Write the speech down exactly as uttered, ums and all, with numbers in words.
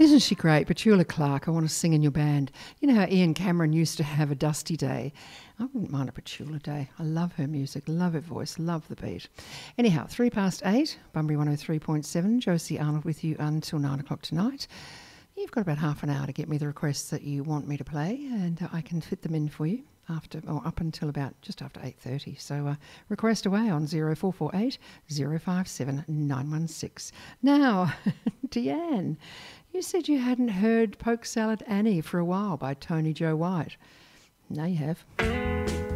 Isn't she great? Petula Clark, I want to sing in your band. You know how Ian Cameron used to have a dusty day? I wouldn't mind a Petula day. I love her music, love her voice, love the beat. Anyhow, three past eight, Bunbury one oh three point seven, Josie Arnold with you until nine o'clock tonight. You've got about half an hour to get me the requests that you want me to play, and I can fit them in for you after or up until about just after eight thirty. So uh, request away on zero four four eight, zero five seven, nine one six. Now, Deanne, you said you hadn't heard Poke Salad Annie for a while by Tony Joe White. Now you have.